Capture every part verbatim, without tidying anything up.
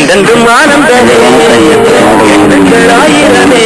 என்றும் ஆனந்தமே எண்ணங்கள் ஆயிரமே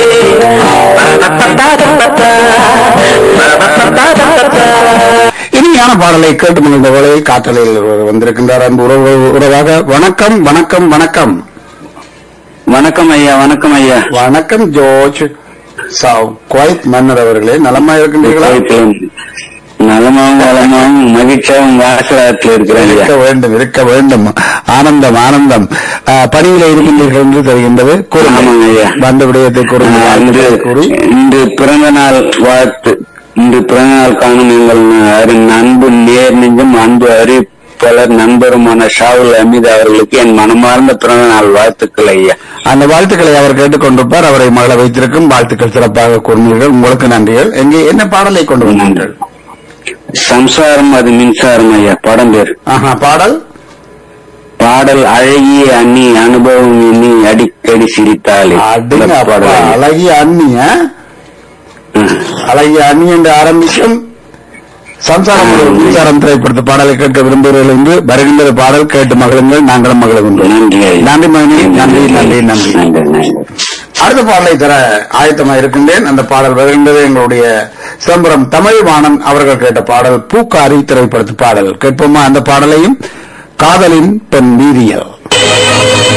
இனிமையான பாடலை கேட்டு மகிழ்ந்த வேளை காற்றலில் வந்திருக்கின்றார் அன்பு உறவு உறவாக. வணக்கம் வணக்கம் வணக்கம் வணக்கம் ஐயா. வணக்கம் ஐயா. வணக்கம் ஜோர்ஜ் குவைத் மன்னர் அவர்களே, நலமா இருக்கின்றீர்களா? நலமாவும் வளமாவும் மகிழ்ச்சியாகவும் வாசலாத்தில் இருக்கிறேன். இருக்க வேண்டும் இருக்க வேண்டும். ஆனந்தம் ஆனந்தம். பணியில இருக்கின்றீர்கள் என்று தெரிகின்றது. வந்த விடயத்தை கூறி இன்று பிறந்த நாள் வாழ்த்து. இன்று பிறந்த நாள் காணும் எங்கள் அன்பு நேர் நெஞ்சும் அன்பு அறிவிப்பாளர் நண்பருமான ஷாவுல் அமீது அவர்களுக்கு என் மனமார்ந்த பிறந்த நாள் வாழ்த்துக்கள் ஐயா. அந்த வாழ்த்துக்களை அவர் கேட்டுக்கொண்டிருப்பார். அவரை மகள வைத்திருக்கும் வாழ்த்துக்கள் சிறப்பாக கூறினீர்கள். உங்களுக்கு நன்றிகள். எங்கே என்ன பாடலை கொண்டு வந்தீர்கள்? சம்சாரம் அது மின்சாரம் ஐயா. படம் பேர். ஆஹா. பாடல் பாடல் அழகிய அண்ணி அனுபவம் எண்ணி அடிக்கடி சிரித்தாளே. அழகிய அண்ணிய அழகிய அண்ணி என்று ஆரம்பிக்கும் சம்சாரம் மின்சாரம் திரைப்படத்து பாடலை கேட்க விரும்புகிறீர்கள் என்று வருகின்ற பாடல் கேட்டு மகளுங்கள். நாங்களும் மகளுகின்றோம். நன்றி நன்றி மகனே. நன்றி நன்றி நன்றி. அடுத்த பாடலை தர ஆயத்தமாக இருக்கின்றேன். அந்த பாடல் வருகின்றது எங்களுடைய சிதம்பரம் தமிழ் வாணன் அவர்கள் கேட்ட பாடல் பூக்காரி திரைப்படத்து பாடல் கேட்போமா? அந்த பாடலையும் காதலின் பெண் வீதியல்.